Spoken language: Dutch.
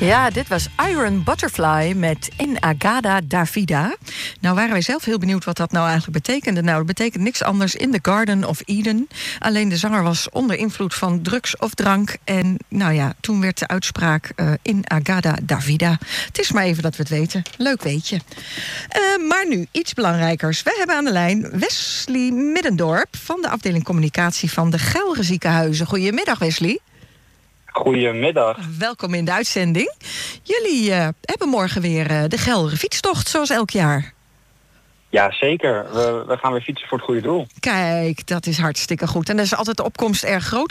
Ja, dit was Iron Butterfly met In Agada Davida. Nou waren wij zelf heel benieuwd wat dat nou eigenlijk betekende. Nou, dat betekent niks anders in the Garden of Eden. Alleen de zanger was onder invloed van drugs of drank. En nou ja, toen werd de uitspraak In Agada Davida. Het is maar even dat we het weten. Leuk weetje. Maar nu, iets belangrijkers. We hebben aan de lijn Wesley Middendorp van de afdeling communicatie van de Gelre Ziekenhuizen. Goedemiddag, Wesley. Goedemiddag. Welkom in de uitzending. Jullie hebben morgen weer de Gelre fietstocht, zoals elk jaar. Ja, zeker. We gaan weer fietsen voor het goede doel. Kijk, dat is hartstikke goed. En dan is altijd de opkomst erg groot.